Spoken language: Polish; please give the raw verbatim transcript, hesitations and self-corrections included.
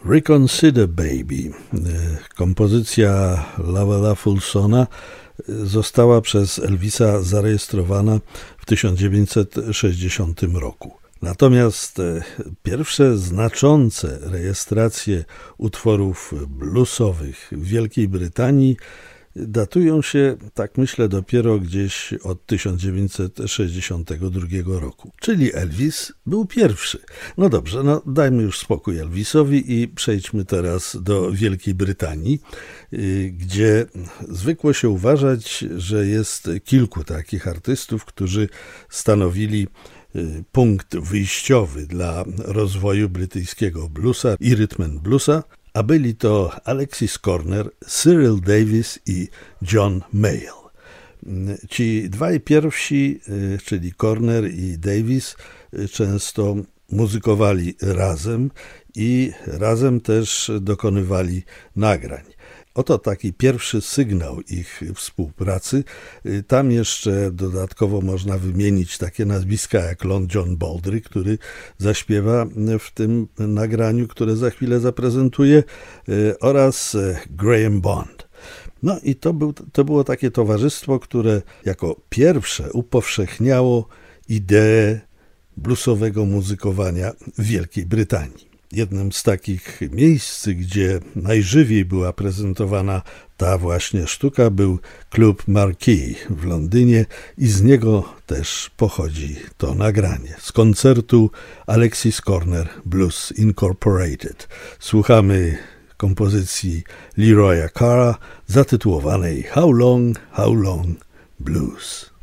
Reconsider Baby, kompozycja Lowella Fulsona, została przez Elvisa zarejestrowana w tysiąc dziewięćset sześćdziesiątym roku. Natomiast pierwsze znaczące rejestracje utworów bluesowych w Wielkiej Brytanii datują się, tak myślę, dopiero gdzieś od tysiąc dziewięćset sześćdziesiątego drugiego roku. Czyli Elvis był pierwszy. No dobrze, no dajmy już spokój Elvisowi i przejdźmy teraz do Wielkiej Brytanii, gdzie zwykło się uważać, że jest kilku takich artystów, którzy stanowili punkt wyjściowy dla rozwoju brytyjskiego bluesa i rhythm and bluesa, a byli to Alexis Korner, Cyril Davis i John Mayall. Ci dwaj pierwsi, czyli Korner i Davis, często muzykowali razem i razem też dokonywali nagrań. Oto taki pierwszy sygnał ich współpracy. Tam jeszcze dodatkowo można wymienić takie nazwiska jak Long John Baldry, który zaśpiewa w tym nagraniu, które za chwilę zaprezentuję, oraz Graham Bond. No i to, był, to było takie towarzystwo, które jako pierwsze upowszechniało ideę bluesowego muzykowania w Wielkiej Brytanii. Jednym z takich miejsc, gdzie najżywiej była prezentowana ta właśnie sztuka, był klub Marquee w Londynie i z niego też pochodzi to nagranie. Z koncertu Alexis Korner Blues Incorporated. Słuchamy kompozycji Leroya Carra zatytułowanej How Long, How Long Blues.